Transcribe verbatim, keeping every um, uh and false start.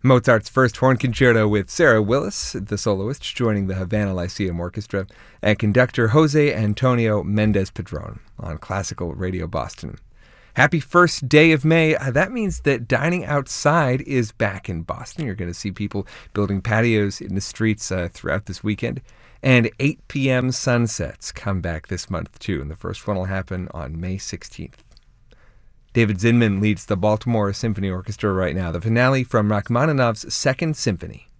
Mozart's First Horn Concerto with Sarah Willis, the soloist, joining the Havana Lyceum Orchestra, and conductor Jose Antonio Mendez-Padron on Classical Radio Boston. Happy first day of May. Uh, that means that dining outside is back in Boston. You're going to see people building patios in the streets uh, throughout this weekend. And eight p.m. sunsets come back this month, too, and the first one will happen on May sixteenth. David Zinman leads the Baltimore Symphony Orchestra right now, the finale from Rachmaninoff's Second Symphony.